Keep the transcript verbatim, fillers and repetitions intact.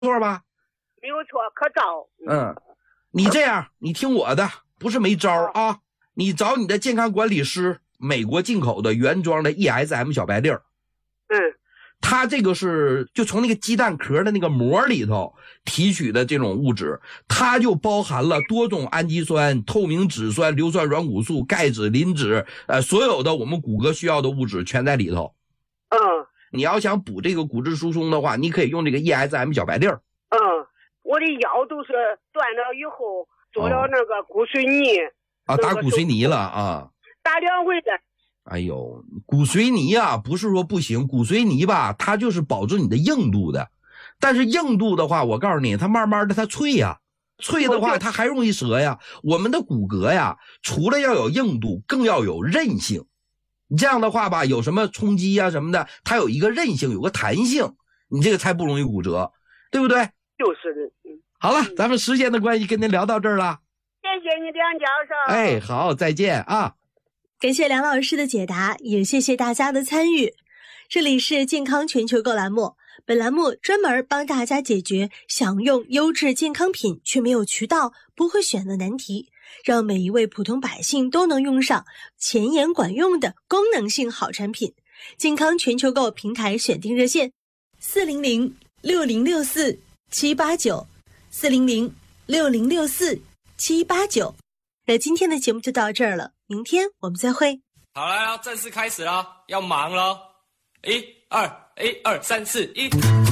错吧？ 没有错，可找。 嗯，你这样，你听我的，不是没招啊。你找你的健康管理师，美国进口的原装的 E S M 小白粒儿。 嗯， 它这个是就从那个鸡蛋壳的那个膜里头提取的这种物质，它就包含了多种氨基酸、透明质酸、硫酸软骨素、钙质、磷脂，呃，所有的我们骨骼需要的物质全在里头。 嗯， 你要想补这个骨质疏松的话，你可以用这个 E S M 小白粒儿。 嗯，我的腰都是断了以后做了那个骨髓泥。哦啊，打骨髓泥了啊！ 打两回了。 哎呦，骨髓泥啊，不是说不行，骨髓泥吧，它就是保证你的硬度的。但是硬度的话，我告诉你，它慢慢的它脆呀，脆的话它还容易折呀。我们的骨骼呀，除了要有硬度，更要有韧性。你这样的话吧，有什么冲击啊什么的，它有一个韧性，有个弹性，你这个才不容易骨折，对不对？ 就是的。嗯， 好了，咱们时间的关系，跟您聊到这儿了。 谢谢你，梁教授。 哎，好，再见啊！ 感谢梁老师的解答，也谢谢大家的参与。这里是健康全球购栏目，本栏目专门帮大家解决想用优质健康品却没有渠道、不会选的难题，让每一位普通百姓都能用上前沿管用的功能性好产品。健康全球购平台选定热线：四零零六零六四七八九，四零零六零六四七八九。那今天的节目就到这儿了，明天我们再会。 好了，要正式开始了，要忙了。一二一二三四一。